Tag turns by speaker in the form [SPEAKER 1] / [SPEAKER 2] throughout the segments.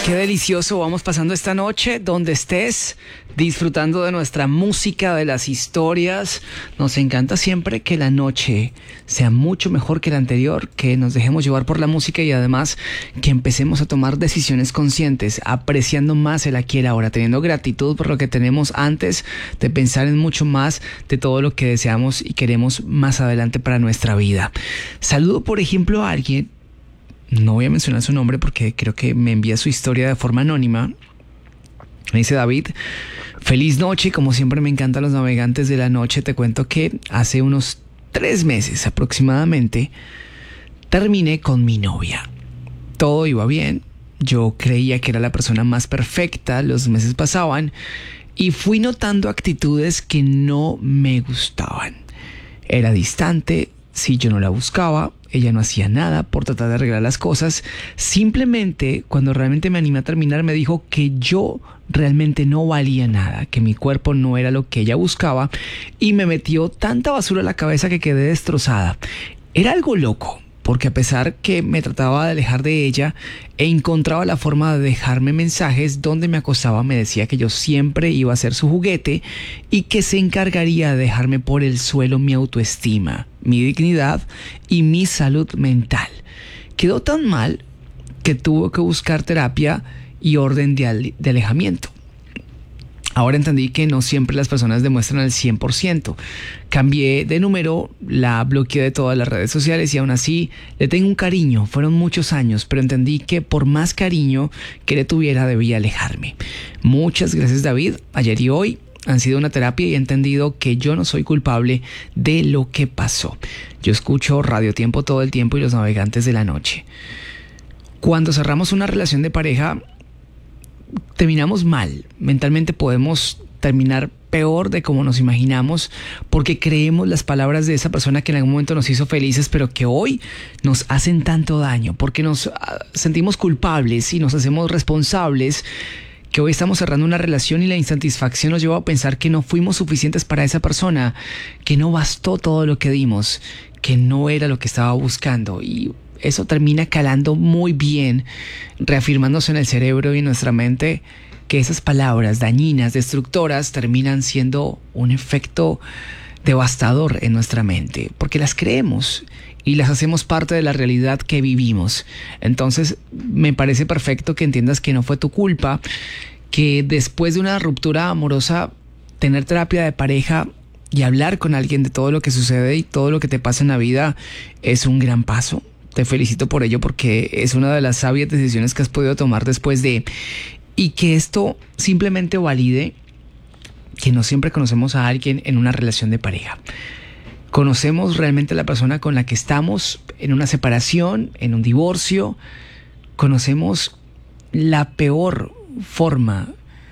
[SPEAKER 1] Qué delicioso vamos pasando esta noche, donde estés, disfrutando de nuestra música, de las historias. Nos encanta siempre que la noche sea mucho mejor que la anterior, que nos dejemos llevar por la música y además que empecemos a tomar decisiones conscientes, apreciando más el aquí y el ahora, teniendo gratitud por lo que tenemos antes de pensar en mucho más de todo lo que deseamos y queremos más adelante para nuestra vida. Saludo, por ejemplo, a alguien. No voy a mencionar su nombre porque creo que me envía su historia de forma anónima. Me dice: David, feliz noche. Como siempre me encantan los navegantes de la noche. Te cuento que hace unos 3 meses aproximadamente terminé con mi novia. Todo iba bien. Yo creía que era la persona más perfecta. Los meses pasaban y fui notando actitudes que no me gustaban. Era distante. Si yo no la buscaba, ella no hacía nada por tratar de arreglar las cosas. Simplemente, cuando realmente me animé a terminar, me dijo que yo realmente no valía nada, que mi cuerpo no era lo que ella buscaba, y me metió tanta basura a la cabeza que quedé destrozada. Era algo loco, porque a pesar que me trataba de alejar de ella e encontraba la forma de dejarme mensajes donde me acosaba, me decía que yo siempre iba a ser su juguete y que se encargaría de dejarme por el suelo mi autoestima, mi dignidad y mi salud mental. Quedó tan mal que tuvo que buscar terapia y orden de alejamiento. Ahora entendí que no siempre las personas demuestran el 100%. Cambié de número, la bloqueé de todas las redes sociales y aún así le tengo un cariño. Fueron muchos años, pero entendí que por más cariño que le tuviera debía alejarme. Muchas gracias, David. Ayer y hoy han sido una terapia y he entendido que yo no soy culpable de lo que pasó. Yo escucho Radio Tiempo todo el tiempo y los navegantes de la noche. Cuando cerramos una relación de pareja, terminamos mal. Mentalmente podemos terminar peor de como nos imaginamos porque creemos las palabras de esa persona que en algún momento nos hizo felices, pero que hoy nos hacen tanto daño porque nos sentimos culpables y nos hacemos responsables, que hoy estamos cerrando una relación y la insatisfacción nos lleva a pensar que no fuimos suficientes para esa persona, que no bastó todo lo que dimos, que no era lo que estaba buscando, y eso termina calando muy bien, reafirmándose en el cerebro y en nuestra mente que esas palabras dañinas, destructoras, terminan siendo un efecto devastador en nuestra mente, porque las creemos y las hacemos parte de la realidad que vivimos. Entonces, me parece perfecto que entiendas que no fue tu culpa, que después de una ruptura amorosa, tener terapia de pareja y hablar con alguien de todo lo que sucede y todo lo que te pasa en la vida es un gran paso. Te felicito por ello porque es una de las sabias decisiones que has podido tomar después de... Y que esto simplemente valide que no siempre conocemos a alguien en una relación de pareja. Conocemos realmente a la persona con la que estamos en una separación, en un divorcio. Conocemos la peor forma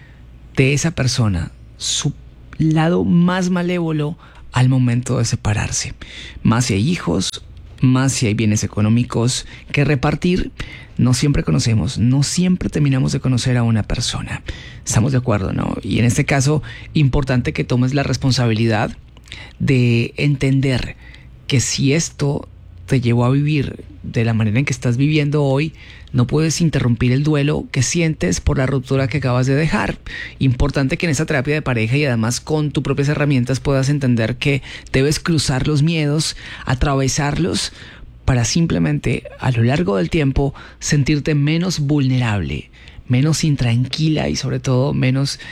[SPEAKER 1] de esa persona, su lado más malévolo al momento de separarse. Más si hay hijos, más si hay bienes económicos que repartir. No siempre conocemos, no siempre terminamos de conocer a una persona. Estamos de acuerdo, ¿no? Y en este caso, importante que tomes la responsabilidad de entender que si esto te llevó a vivir de la manera en que estás viviendo hoy, no puedes interrumpir el duelo que sientes por la ruptura que acabas de dejar. Importante que en esa terapia de pareja y además con tus propias herramientas puedas entender que debes cruzar los miedos, atravesarlos, para simplemente a lo largo del tiempo sentirte menos vulnerable, menos intranquila y sobre todo menos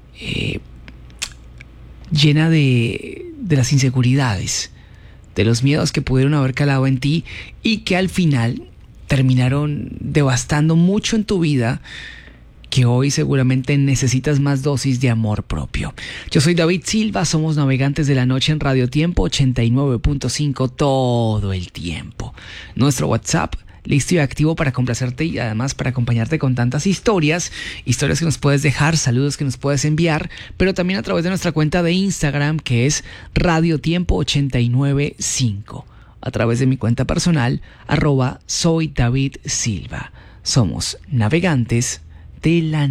[SPEAKER 1] llena de las inseguridades, de los miedos que pudieron haber calado en ti y que al final terminaron devastando mucho en tu vida, que hoy seguramente necesitas más dosis de amor propio. Yo soy David Silva, somos Navegantes de la Noche en Radio Tiempo 89.5 todo el tiempo. Nuestro WhatsApp listo y activo para complacerte y además para acompañarte con tantas historias que nos puedes dejar, saludos que nos puedes enviar, pero también a través de nuestra cuenta de Instagram, que es Radio Tiempo 89.5, a través de mi cuenta personal, @soy David Silva. Somos Navegantes de la